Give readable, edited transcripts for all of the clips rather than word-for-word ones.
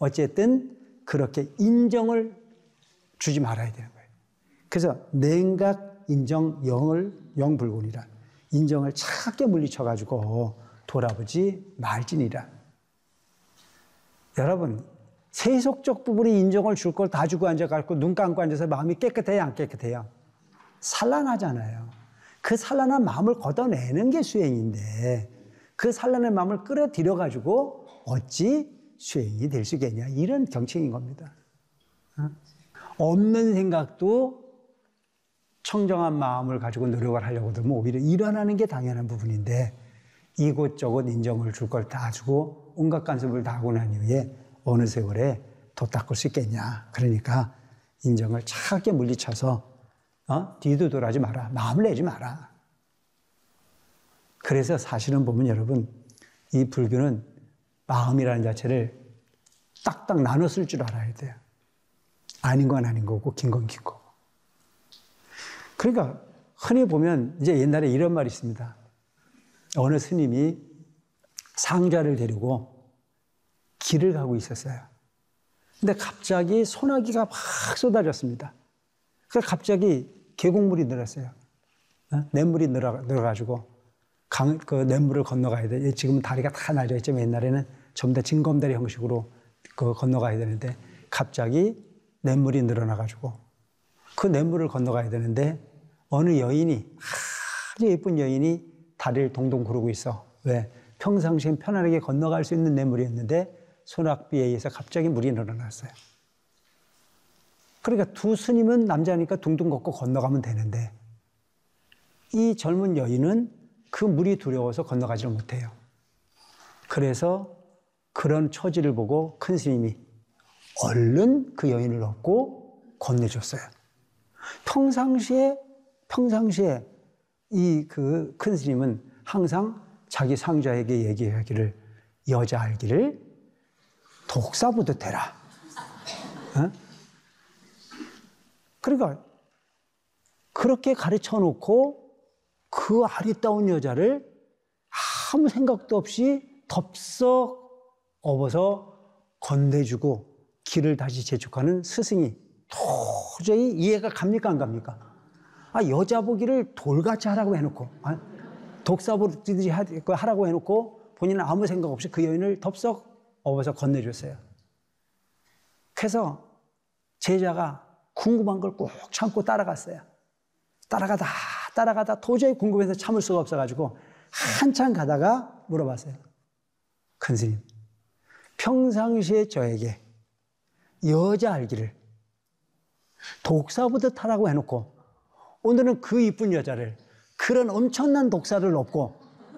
어쨌든 그렇게 인정을 주지 말아야 되는 거예요. 그래서 냉각, 인정, 영불곤이라. 인정을 차갑게 물리쳐가지고 돌아보지 말지니라. 여러분, 세속적 부분이 인정을 줄 걸 다 주고 앉아가지고 눈 감고 앉아서 마음이 깨끗해요, 안 깨끗해요? 산란하잖아요. 그 산란한 마음을 걷어내는 게 수행인데 그 산란한 마음을 끌어들여가지고 어찌 수행이 될 수 있겠냐, 이런 경칭인 겁니다. 없는 생각도 청정한 마음을 가지고 노력을 하려고 들면 오히려 일어나는 게 당연한 부분인데 이곳저곳 인정을 줄 걸 다 주고 온갖 간섭을 다 하고 난 이후에 어느 세월에 도 닦을 수 있겠냐. 그러니까 인정을 차갑게 물리쳐서 뒤도 돌아지 마라. 마음을 내지 마라. 그래서 사실은 보면 여러분, 이 불교는 마음이라는 자체를 딱딱 나눠 쓸 줄 알아야 돼요. 아닌 건 아닌 거고 긴 건 긴 거고. 그러니까 흔히 보면 이제 옛날에 이런 말이 있습니다. 어느 스님이 상좌를 데리고 길을 가고 있었어요. 근데 갑자기 소나기가 막 쏟아졌습니다. 그래서 갑자기 계곡물이 늘었어요. 냇물이 늘어가지고 그 냇물을 건너가야 돼. 지금은 다리가 다 날려있지만 옛날에는 전부 다 징검다리 형식으로 건너가야 되는데 갑자기 냇물이 늘어나가지고 그 냇물을 건너가야 되는데 어느 여인이, 아주 예쁜 여인이 다리를 동동 구르고 있어. 왜? 평상시엔 편안하게 건너갈 수 있는 냇물이었는데 소낙비에 의해서 갑자기 물이 늘어났어요. 그러니까 두 스님은 남자니까 둥둥 걷고 건너가면 되는데 이 젊은 여인은 그 물이 두려워서 건너가지를 못해요. 그래서 그런 처지를 보고 큰 스님이 얼른 그 여인을 업고 건네줬어요. 평상시에 이 그 큰 스님은 항상 자기 상좌에게 얘기하기를 여자 알기를 독사보듯 해라. 그러니까 그렇게 가르쳐 놓고 그 아리따운 여자를 아무 생각도 없이 덥석 업어서 건네주고 길을 다시 재촉하는 스승이 도저히 이해가 갑니까 안 갑니까? 여자 보기를 돌같이 하라고 해놓고 독사 보듯이 하라고 해놓고 본인은 아무 생각 없이 그 여인을 덥석 업어서 건네줬어요. 그래서 제자가 궁금한 걸 꾹 참고 따라갔어요. 따라가다 도저히 궁금해서 참을 수가 없어가지고 한참 가다가 물어봤어요. 큰 스님, 평상시에 저에게 여자 알기를 독사보듯 하라고 해놓고 오늘은 그 이쁜 여자를 그런 엄청난 독사를 업고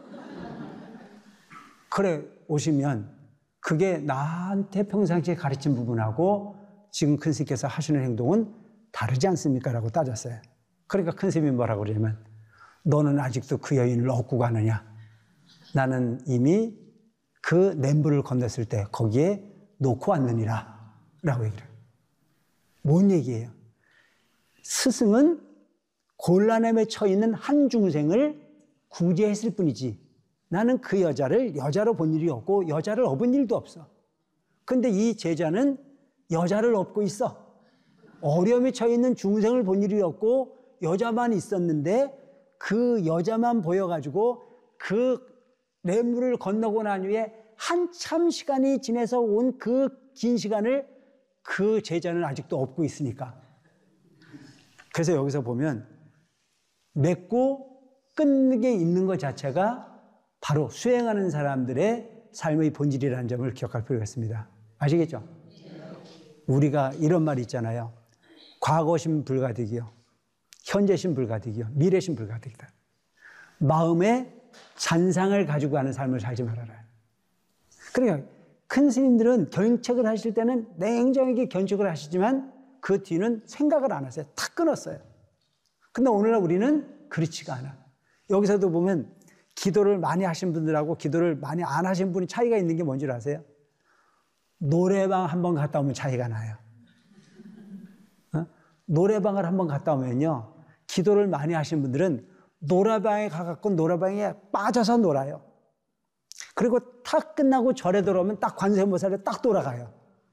그래 오시면 그게 나한테 평상시에 가르친 부분하고 지금 큰 스님께서 하시는 행동은 다르지 않습니까? 라고 따졌어요. 그러니까 큰 스님이 뭐라고 그러냐면 너는 아직도 그 여인을 업고 가느냐? 나는 이미 그 냇물을 건넜을 때 거기에 놓고 왔느니라 라고 얘기를 해요. 뭔 얘기예요? 스승은 곤란함에 처있는 한 중생을 구제했을 뿐이지 나는 그 여자를 여자로 본 일이 없고 여자를 업은 일도 없어. 근데 이 제자는 여자를 업고 있어. 어려움에 처있는 중생을 본 일이 없고 여자만 있었는데 그 여자만 보여가지고 그 냇물을 건너고 난 후에 한참 시간이 지나서 온 그 긴 시간을 그 제자는 아직도 업고 있으니까. 그래서 여기서 보면 맺고 끊는 게 있는 것 자체가 바로 수행하는 사람들의 삶의 본질이라는 점을 기억할 필요가 있습니다. 아시겠죠? 우리가 이런 말이 있잖아요. 과거심 불가득이요. 현재심 불가득이요. 미래심 불가득이다. 마음에 잔상을 가지고 가는 삶을 살지 말아라. 그러니까 큰 스님들은 견책을 하실 때는 냉정하게 견책을 하시지만 그 뒤는 생각을 안 하세요. 탁 끊었어요. 근데 오늘날 우리는 그렇지가 않아. 여기서도 보면 기도를 많이 하신 분들하고 기도를 많이 안 하신 분이 차이가 있는 게 뭔지 아세요? 노래방 한번 갔다 오면 차이가 나요. 노래방을 한번 갔다 오면요. 기도를 많이 하신 분들은 노래방에 가갖고 노래방에 빠져서 놀아요. 그리고 탁 끝나고 절에 들어오면 딱 관세음보살에 딱 돌아가요.